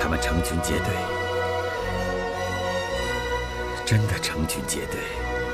他们成群结队，真的成群结队。